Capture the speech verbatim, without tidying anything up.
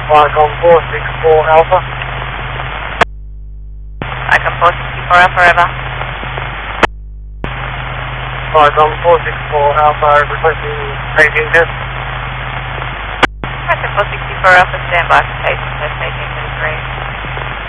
Icon four six four Alpha. Icon four sixty-four Alpha, River. Icon four six four Alpha, requesting paging test. Icon four sixty-four Alpha, stand by for paging test, paging test.